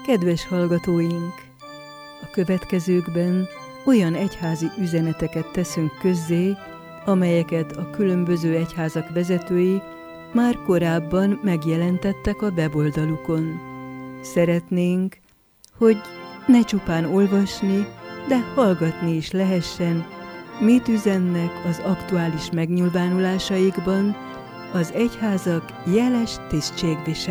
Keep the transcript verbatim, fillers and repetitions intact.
Kedves hallgatóink! A következőkben olyan egyházi üzeneteket teszünk közzé, amelyeket a különböző egyházak vezetői már korábban megjelentettek a weboldalukon. Szeretnénk, hogy ne csupán olvasni, de hallgatni is lehessen, mit üzennek az aktuális megnyilvánulásaikban az egyházak jeles tisztségviselői.